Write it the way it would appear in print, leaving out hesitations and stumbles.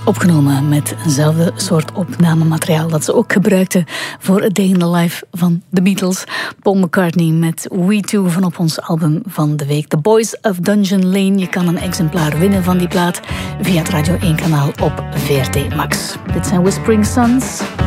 Opgenomen met eenzelfde soort opnamemateriaal dat ze ook gebruikten voor A Day in the Life van The Beatles. Paul McCartney met We Too van op ons album van de week. The Boys of Dungeon Lane. Je kan een exemplaar winnen van die plaat via het Radio 1 kanaal op VRT Max. Dit zijn Whispering Suns.